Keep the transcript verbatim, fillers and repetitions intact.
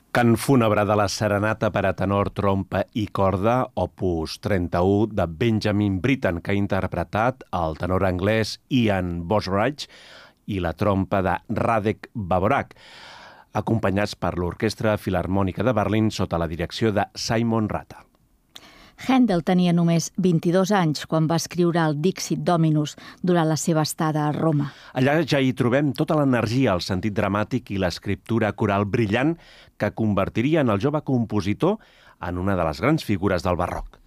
Cant fúnebre de la serenata per a tenor, trompa i corda, opus trenta-u, de Benjamin Britten, que ha interpretat el tenor anglès Ian Bosrige i la trompa de Radek Bavorak, acompanyats per l'Orquestra Filharmònica de Berlín sota la direcció de Simon Rattle. Händel tenia només vint-i-dos anys quan va escriure el Dixit Dominus durant la seva estada a Roma. Allà ja hi trobem tota l'energia, el sentit dramàtic i l'escriptura coral brillant que convertirien el jove compositor en una de les grans figures del barroc.